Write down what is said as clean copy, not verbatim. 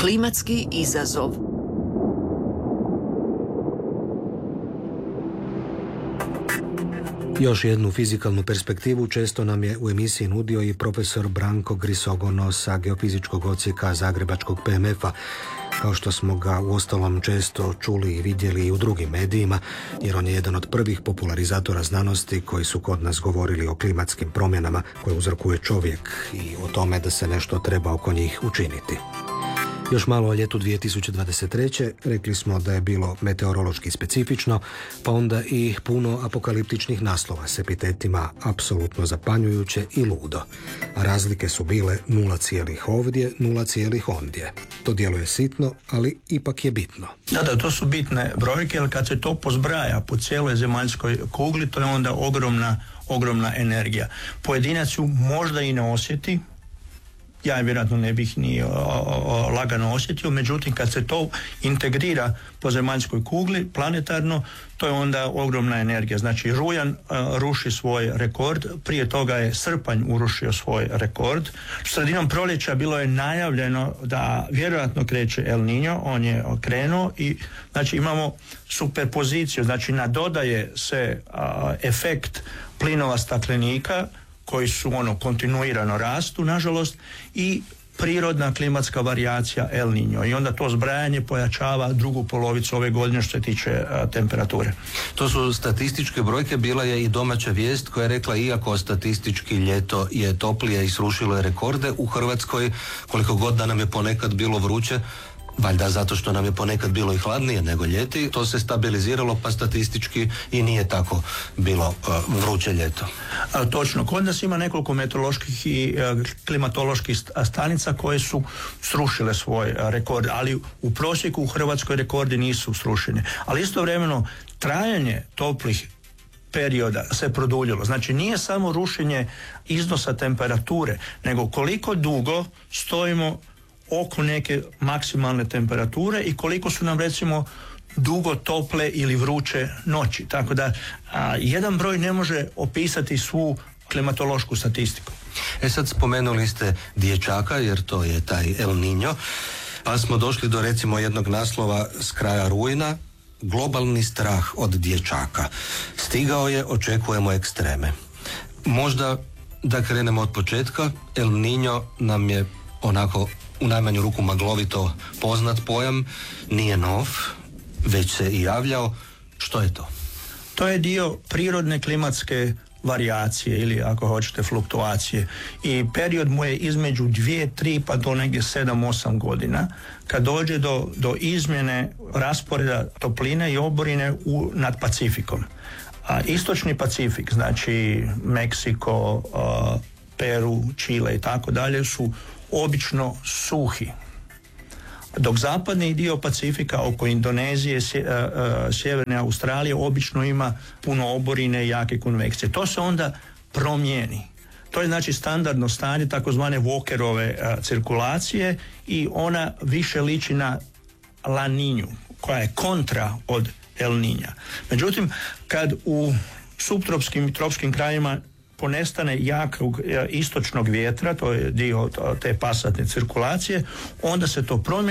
Klimatski izazov. Još jednu fizikalnu perspektivu često nam je u emisiji nudio i profesor Branko Grisogono sa Geofizičkog odsjeka Zagrebačkog PMF-a, kao što smo ga uostalom često čuli i vidjeli i u drugim medijima, jer on je jedan od prvih popularizatora znanosti koji su kod nas govorili o klimatskim promjenama koje uzrokuje čovjek i o tome da se nešto treba oko njih učiniti. Još malo o ljetu 2023. rekli smo da je bilo meteorološki specifično, pa onda i puno apokaliptičnih naslova s epitetima apsolutno zapanjujuće i ludo. A razlike su bile 0 ovdje, 0 ondje. To djeluje sitno, ali ipak je bitno. Da, to su bitne brojke, jer kad se to pozbraja po cijeloj zemaljskoj kugli, to je onda ogromna energija. Pojedinac ju možda i ne osjeti, ja vjerojatno ne bih ni lagano osjetio, međutim kad se to integrira po zemaljskoj kugli planetarno, to je onda ogromna energija. Znači rujan ruši svoj rekord, prije toga je srpanj urušio svoj rekord. Sredinom proljeća bilo je najavljeno da vjerojatno kreće El Niño, on je krenuo i znači imamo superpoziciju, znači nadodaje se efekt plinova staklenika koji su kontinuirano rastu, nažalost, i prirodna klimatska varijacija El Niño. I onda to zbrajanje pojačava drugu polovicu ove godine što se tiče temperature. To su statističke brojke. Bila je i domaća vijest koja je rekla, iako statistički ljeto je toplije i srušilo je rekorde, u Hrvatskoj, koliko god da nam je ponekad bilo vruće, valjda zato što nam je ponekad bilo i hladnije nego ljeti, to se stabiliziralo, pa statistički i nije tako bilo vruće ljeto. Točno, kod nas ima nekoliko meteoroloških i klimatoloških stanica koje su srušile svoj rekord, ali u prosjeku u Hrvatskoj rekordi nisu srušeni. Ali istovremeno trajanje toplih perioda se produljilo. Znači nije samo rušenje iznosa temperature, nego koliko dugo stojimo oko neke maksimalne temperature i koliko su nam recimo dugo tople ili vruće noći. Tako da jedan broj ne može opisati svu klimatološku statistiku. Sad spomenuli ste dječaka, jer to je taj El Niño, pa smo došli do recimo jednog naslova s kraja rujna: globalni strah od dječaka. Stigao je, očekujemo ekstreme. Možda da krenemo od početka. El Niño nam je onako u najmanju ruku maglovito poznat pojam, nije nov, već se i javljao. Što je to? To je dio prirodne klimatske varijacije ili ako hoćete fluktuacije i period mu je između 2, 3 pa do negdje 7, 8 godina kad dođe do izmjene rasporeda topline i oborine nad Pacifikom. Istočni Pacifik, znači Meksiko, Peru, Čile i tako dalje su obično suhi. Dok zapadni dio Pacifika oko Indonezije, sjeverne Australije obično ima puno oborine i jake konvekcije. To se onda promijeni. To je znači standardno stanje takozvane Walkerove cirkulacije i ona više liči na La Niñu, koja je kontra od El Niña. Međutim, kad u subtropskim i tropskim krajima ponestane jakog istočnog vjetra, to je dio te pasatne cirkulacije, onda se to promijeni